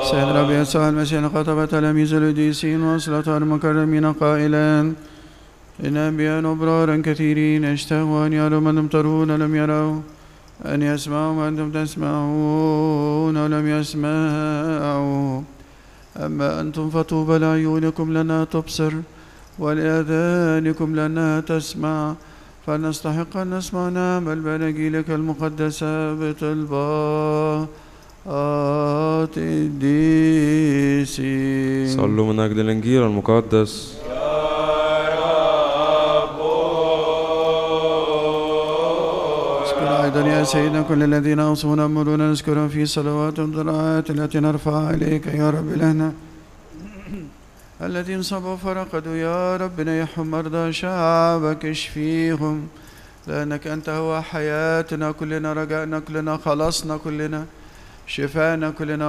سيدنا ربي يسوع المسيح خطب تلاميذ القديسين وأصلة المكرمين قائلا إن أنبياء أبرارا كثيرين اشتهوا أن يروا ما أنتم ترون لم يروا، أن يسمعوا ما أنتم تسمعون ولم يسمعوا. أما أنتم فطوبى لعيونكم لأنها تبصر ولآذانكم لأنها تسمع، فلنستحق أن نسمع نعمل بأناجيلك المقدسة بطلبات القديسين. صلوا من أجل الإنجيل المقدس. اذكر أيضا يا سيدنا كل الذين أوصونا أمرنا نذكرهم في صلوات والدعاءات التي نرفعها إليك يا رب لنا، الذين صبوا فرقدوا يا رب نيحهم مرضى شعبك اشفيهم، لأنك أنت هو حياتنا كلنا، رجائنا كلنا، خلاصنا كلنا، شفانا كلنا.